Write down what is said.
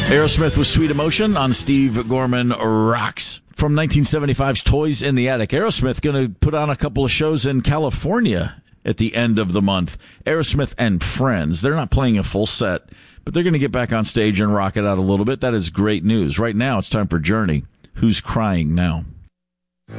Aerosmith with Sweet Emotion on Steve Gorman Rocks. From 1975's Toys in the Attic, Aerosmith going to put on a couple of shows in California at the end of the month. Aerosmith and Friends. They're not playing a full set, but they're going to get back on stage and rock it out a little bit. That is great news. Right now, it's time for Journey. Who's Crying Now?